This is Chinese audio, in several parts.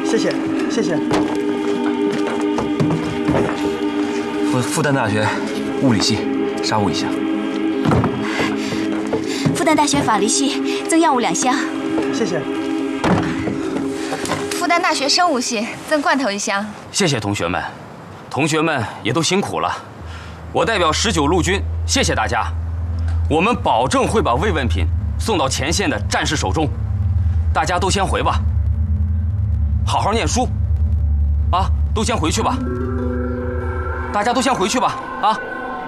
谢谢，谢谢。 复旦大学物理系商务1箱。 复旦大学法律系赠药物2箱。 谢谢。 复旦大学生物系赠罐头1箱。 谢谢同学们，同学们也都辛苦了。我代表19路军，谢谢大家。我们保证会把慰问品送到前线的战士手中。大家都先回吧，好好念书，啊，都先回去吧。大家都先回去吧，啊。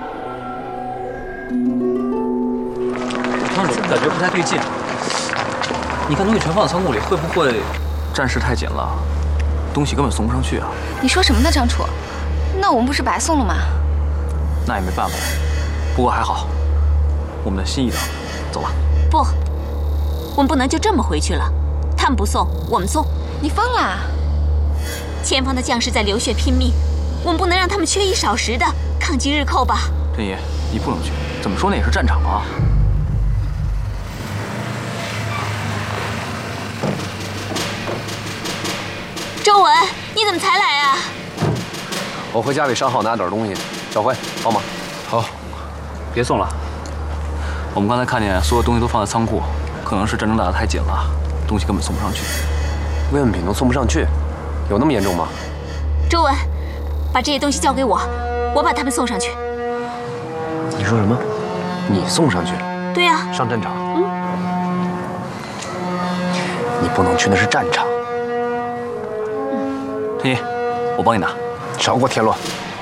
班主任感觉不太对劲。你看东西全放在仓库里，会不会战事太紧了，东西根本送不上去啊？ 你说什么呢，张楚？那我们不是白送了吗？ 那也没办法。不过还好，我们的心意到了，走吧。 不，我们不能就这么回去了。他们不送，我们送。 你疯了？ 前方的将士在流血拼命，我们不能让他们缺衣少食的抗击日寇吧？ 陈怡，你不能去，怎么说那也是战场啊。 周文，你怎么才来啊？ 我回家里商号拿点东西。小辉，帮忙。 好，别送了。我们刚才看见所有东西都放在仓库，可能是战争打得太紧了，东西根本送不上去。 慰问品都送不上去，有那么严重吗？ 周文，把这些东西交给我，我把他们送上去。 你说什么？你送上去？ 对啊。 上战场？你不能去，那是战场。 陈怡，我帮你拿。 少给我添乱。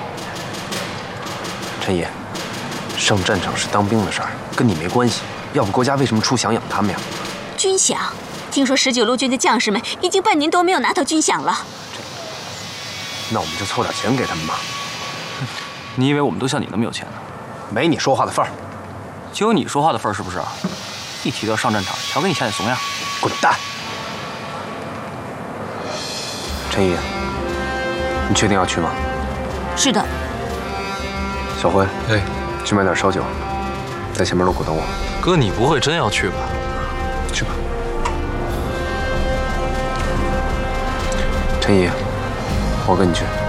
陈怡，上战场是当兵的事儿，跟你没关系。要不国家为什么出饷养他们呀？ 军饷？听说19路军的将士们已经半年多没有拿到军饷了。 那我们就凑点钱给他们吧。 你以为我们都像你那么有钱呢？ 没你说话的份儿。 就有你说话的份儿是不是？一提到上战场，瞧给你像你怂样。 滚蛋！陈怡，你确定要去吗？ 是的。 小辉，去买点烧酒，在前面路口等我。 哥，你不会真要去吧？ 去吧。陈怡，我跟你去。